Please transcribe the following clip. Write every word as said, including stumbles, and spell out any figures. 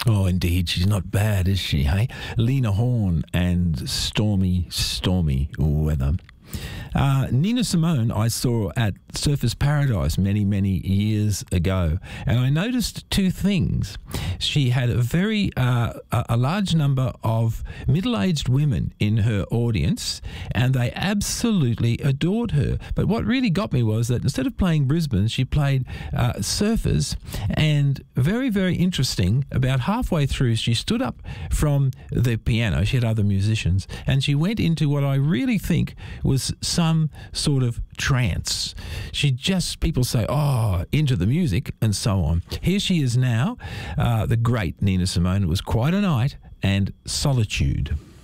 Oh, indeed, she's not bad, is she, hey? Lena Horne and Stormy, Stormy Weather. Uh, Nina Simone I saw at Surfers Paradise many, many years ago, and I noticed two things. She had a very uh, a large number of middle-aged women in her audience, and they absolutely adored her. But what really got me was that instead of playing Brisbane, she played uh, Surfers, and very, very interesting, about halfway through, she stood up from the piano. She had other musicians, and she went into what I really think was some sort of trance. She just, people say, oh, into the music and so on. Here she is now, uh, the great Nina Simone. It was quite a night, and Solitude.